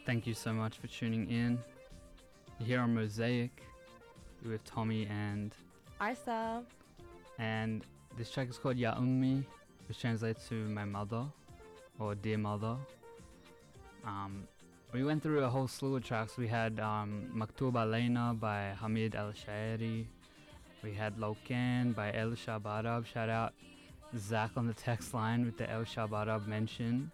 Thank you so much for tuning in. You're here on Mosaic. You're with Tommy and Arsa. And this track is called Ya Ummi, which translates to my mother or dear mother. We went through a whole slew of tracks. We had Maktub Alayna by Hamid Al Shairi. We had Loken by El Shabarab. Shout out Zach on the text line with the El Shabarab mention.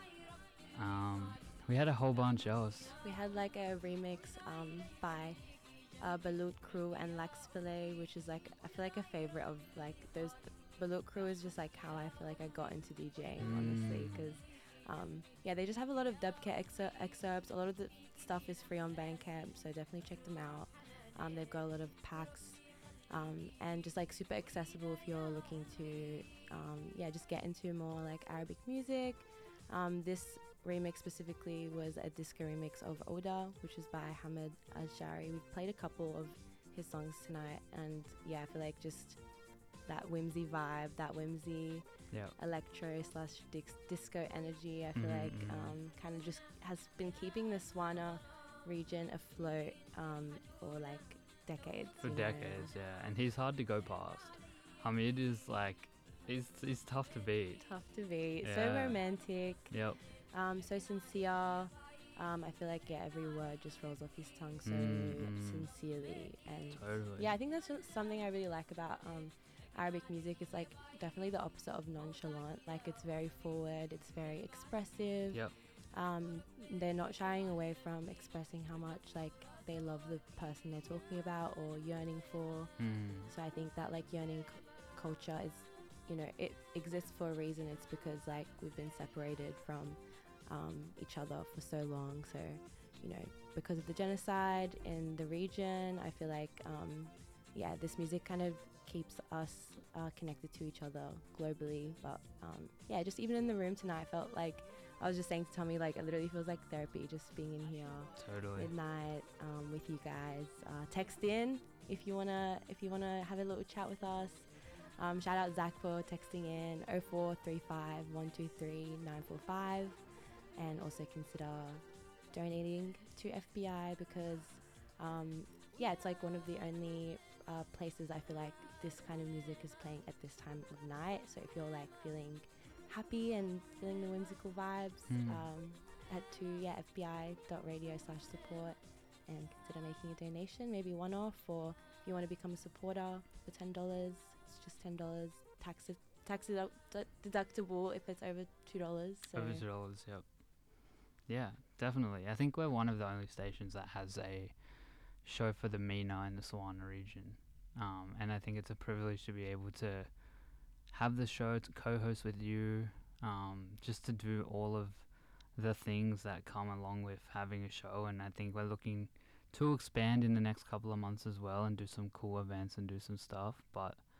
We had a whole bunch else. We had like a remix by Balut Crew and Lax Filet, which is like, I feel like a favorite of like those. Balut Crew is just like how I feel like I got into DJing, honestly, because they just have a lot of dubcat excerpts. A lot of the stuff is free on Bandcamp, so definitely check them out. They've got a lot of packs and just like super accessible if you're looking to just get into more like Arabic music. This remix specifically was a disco remix of Oda, which is by Hamid Al Shairi. We've played a couple of his songs tonight, and I feel like just that whimsy vibe, that whimsy electro / disco energy, I feel like kind of just has been keeping the Swana region afloat for like decades. For decades, yeah. And he's hard to go past. Hamid is like, he's tough to beat. Yeah. So romantic. Yep. So sincere. I feel like every word just rolls off his tongue so sincerely, and totally. I think that's something I really like about Arabic music. It's like definitely the opposite of nonchalant. Like it's very forward, it's very expressive. Yep. They're not shying away from expressing how much like they love the person they're talking about or yearning for. So I think that like yearning culture is, it exists for a reason. It's because like we've been separated from each other for so long. So because of the genocide in the region, I feel like this music kind of keeps us connected to each other globally. But just even in the room tonight, I felt like I was just saying to Tommy, like it literally feels like therapy just being in here midnight with you guys. Text in if you wanna have a little chat with us. Shout out Zach for texting in 0435 123 945, and also consider donating to FBI because it's like one of the only places I feel like this kind of music is playing at this time of night. So if you're like feeling happy and feeling the whimsical vibes, head to fbi.radio/support and consider making a donation, maybe one-off, or if you want to become a supporter for $10, it's just $10, tax deductible if it's over $2. So. Over $2, yep. Yeah, definitely. I think we're one of the only stations that has a show for the MENA in the Swana region, and I think it's a privilege to be able to have the show, to co-host with you, just to do all of the things that come along with having a show. And I think we're looking to expand in the next couple of months as well and do some cool events and do some stuff. But